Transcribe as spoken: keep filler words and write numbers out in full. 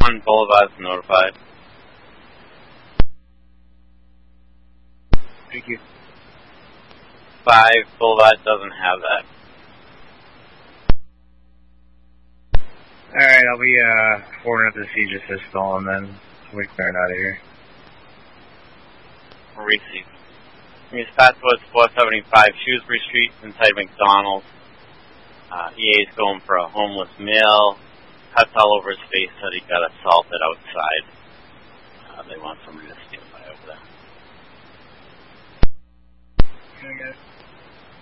One Boulevard's notified. Thank you. Five Boulevard doesn't have that. Alright, I'll be uh, forwarding up the siege assist and then we're clearing out of here. Receive. News password four seventy-five Shrewsbury Street inside McDonald's. Uh, E A's going for a homeless male. Cuts all over his face, said he got assaulted outside. Uh, they want somebody to stand by over there. Okay, guys.